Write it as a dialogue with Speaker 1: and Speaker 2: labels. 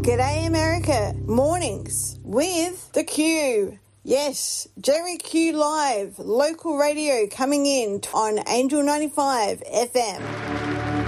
Speaker 1: G'day America, mornings with The Q. Yes, Jerry Q Live, local radio coming in on Angel 95 FM.